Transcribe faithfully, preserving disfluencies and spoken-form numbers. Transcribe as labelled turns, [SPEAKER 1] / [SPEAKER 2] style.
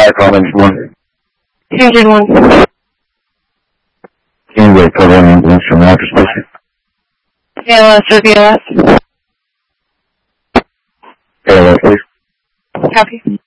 [SPEAKER 1] Fire call engine one.
[SPEAKER 2] Engine one.
[SPEAKER 1] Can you wait for the ambulance from the after station?
[SPEAKER 2] A L S or B L S?
[SPEAKER 1] A L S, please.
[SPEAKER 2] Copy.